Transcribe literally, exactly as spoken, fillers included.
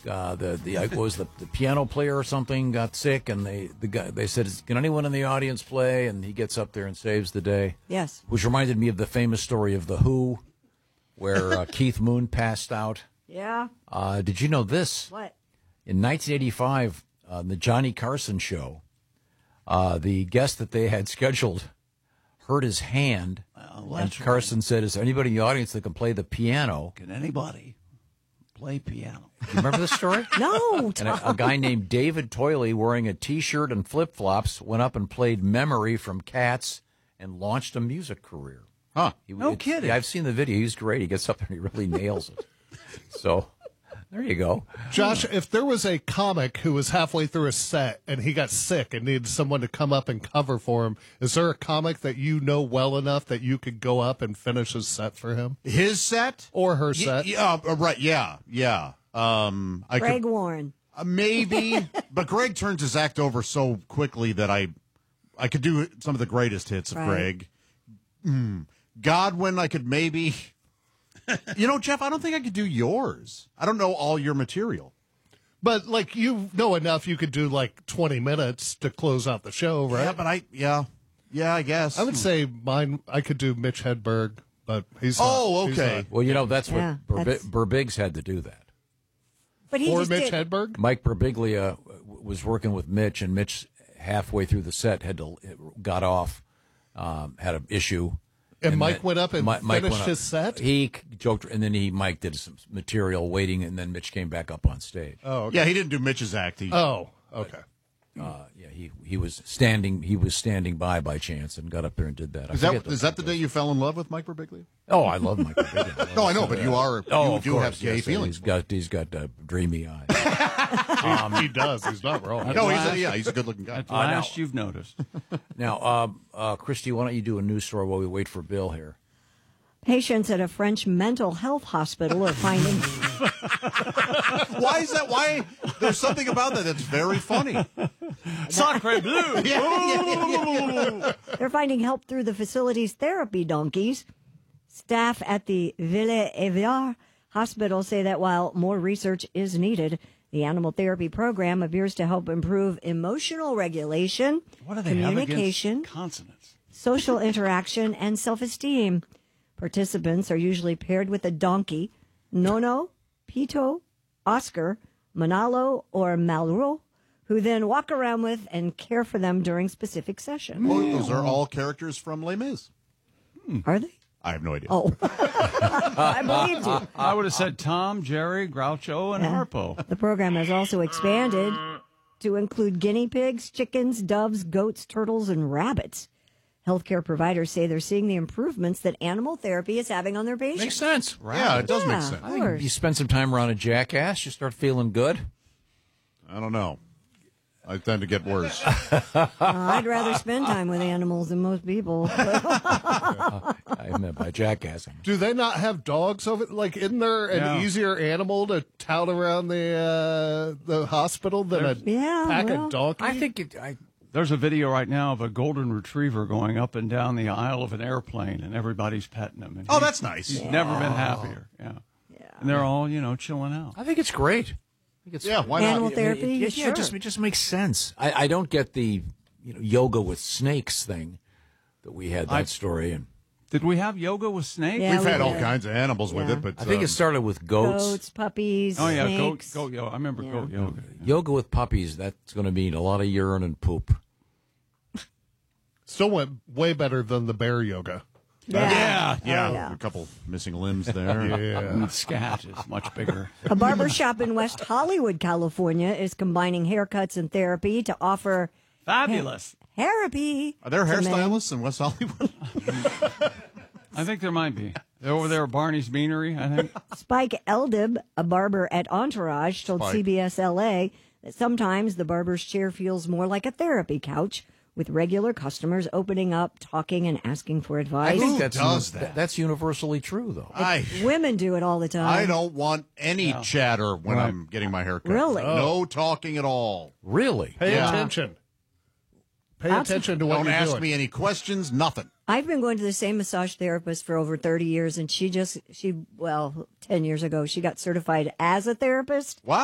uh, the the what was the, the piano player or something got sick, and they the guy they said, "Can anyone in the audience play?" And he gets up there and saves the day. Yes, which reminded me of the famous story of the Who, where uh, Keith Moon passed out. Yeah. Uh, did you know this? What? In nineteen eighty-five, on uh, the Johnny Carson show, uh, the guest that they had scheduled hurt his hand, well, and Carson right. said, "Is there anybody in the audience that can play the piano?" Can anybody play piano? Do you remember this story? No. And a, a guy named David Toyley, wearing a T-shirt and flip-flops, went up and played "Memory" from Cats and launched a music career. Huh? He, no kidding. Yeah, I've seen the video. He's great. He gets up there and he really nails it. So there you go. Josh, if there was a comic who was halfway through a set and he got sick and needed someone to come up and cover for him, is there a comic that you know well enough that you could go up and finish his set for him? His set? Or her set? Yeah, uh, right, yeah, yeah. Um, I Greg could, Warren. Uh, maybe, but Greg turns his act over so quickly that I I could do some of the greatest hits of right. Greg. Mm. Godwin, I could maybe... You know, Jeff, I don't think I could do yours. I don't know all your material. But, like, you know enough you could do, like, twenty minutes to close out the show, right? Yeah, but I, yeah. Yeah, I guess. I would say mine, I could do Mitch Hedberg, but he's not. Oh, he's okay. not. Well, you know, that's what Yeah, Burbi- that's- Burbiggs had to do that. But he Or just Mitch did. Hedberg? Mike Birbiglia was working with Mitch, and Mitch, halfway through the set, had to got off, um, had an issue. And, and Mike that, went up and Mike, Mike finished went up. his set? He joked, and then he Mike did some material waiting, and then Mitch came back up on stage. Oh, okay. Yeah, he didn't do Mitch's act. He, Oh, okay. Uh, yeah, he he was standing he was standing by by chance and got up there and did that. I Is that forget is that the day you fell in love with Mike Birbiglia? Oh, I love Mike Birbiglia. No, I know, but you are Oh, you of do course, have gay yes, feelings. He's got he's got uh, dreamy eyes. Um, he does. He's not wrong. No, he's a, yeah, he's a good-looking guy. At last, you've noticed. Now, um, uh, Christy, why don't you do a news story while we wait for Bill here? Patients at a French mental health hospital are finding. Why is that? Why? There's something about that that's very funny. Sacre bleu! Yeah, yeah, yeah, yeah. They're finding help through the facility's therapy donkeys. Staff at the Ville-et-Viard hospital say that while more research is needed, the animal therapy program appears to help improve emotional regulation, What do they communication, have against consonants? social interaction, and self-esteem. Participants are usually paired with a donkey, Nono, Pito, Oscar, Manalo, or Malro, who then walk around with and care for them during specific sessions. Well, those are all characters from Les Mis. Are they? I have no idea. Oh, I believed you. I would have said Tom, Jerry, Groucho, and Yeah. Harpo. The program has also expanded to include guinea pigs, chickens, doves, goats, turtles, and rabbits. Healthcare providers say they're seeing the improvements that animal therapy is having on their patients. Makes sense. Yeah, it does Yeah, make sense. of I think if course. you spend some time around a jackass, you start feeling good. I don't know. I tend to get worse. Uh, I'd rather spend time with animals than most people. I meant by jackass. Do they not have dogs over? Like, isn't there an Yeah. easier animal to tout around the uh, the hospital than a Yeah, pack well, of donkeys? I think it. I, There's a video right now of a golden retriever going up and down the aisle of an airplane, and everybody's petting him. And Oh, he- that's nice. He's never been happier. Yeah. Yeah. And they're all, you know, chilling out. I think it's great. I think it's Yeah, why Animal not? therapy? It, it, Sure. yeah, it just it just makes sense. I, I don't get the you know yoga with snakes thing that we had that I- story, and Did we have yoga with snakes? Yeah, We've we had all did. kinds of animals with Yeah. it, but I think um, it started with goats. Goats, puppies, Oh, yeah, goat, snakes. goat yoga. I remember Yeah. goat yoga. Yoga with puppies. That's going to mean a lot of urine and poop. Still went way better than the bear yoga. Yeah. yeah, yeah, Oh, yeah. a couple missing limbs there. Yeah. And scat is much bigger. A barber shop in West Hollywood, California, is combining haircuts and therapy to offer Fabulous. therapy. Are there to men. hairstylists in West Hollywood? I think there might be. They're over there at Barney's Beanery, I think. Spike Eldib, a barber at Entourage, told Spike. C B S L A that sometimes the barber's chair feels more like a therapy couch, with regular customers opening up, talking, and asking for I advice. think Who that's does uni- that? That's universally true, though. I Women do it all the time. I don't want any chatter when Right. I'm getting my hair cut. Really? No talking at all. Really? Pay Yeah. attention. Pay Abs- attention to what Don't you're ask doing. me any questions. Nothing. I've been going to the same massage therapist for over thirty years, and she just, she, well, ten years ago, she got certified as a therapist. Wow.